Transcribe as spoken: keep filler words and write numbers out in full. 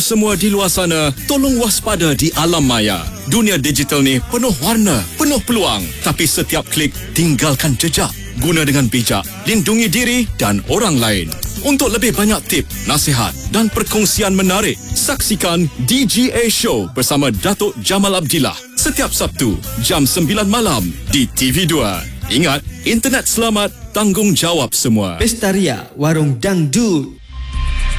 Semua di luar sana, tolong waspada di alam maya. Dunia digital ni penuh warna, penuh peluang. Tapi setiap klik, tinggalkan jejak. Guna dengan bijak, lindungi diri dan orang lain. Untuk lebih banyak tip, nasihat dan perkongsian menarik, saksikan D G A Show bersama Datuk Jamal Abdillah setiap Sabtu, jam sembilan malam di T V dua. Ingat, internet selamat, tanggungjawab semua. Pesta Ria, warung dangdut.